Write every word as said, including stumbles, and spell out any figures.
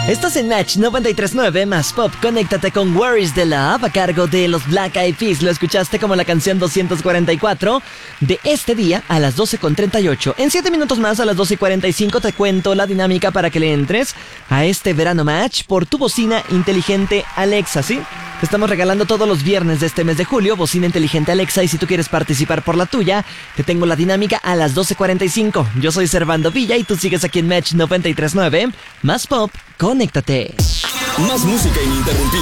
Estás en Match noventa y tres punto nueve más Pop. Conéctate con Where is the Love a cargo de los Black Eyed Peas. Lo escuchaste como la canción doscientos cuarenta y cuatro de este día a las doce con treinta y ocho. En siete minutos más, a las doce y cuarenta y cinco, te cuento la dinámica para que le entres a este verano Match por tu bocina inteligente Alexa, ¿sí? Te estamos regalando todos los viernes de este mes de julio bocina inteligente Alexa, y si tú quieres participar por la tuya, te tengo la dinámica a las doce cuarenta y cinco. Yo soy Servando Villa y tú sigues aquí en Match noventa y tres punto nueve más Pop. Conéctate. Más música ininterrumpida.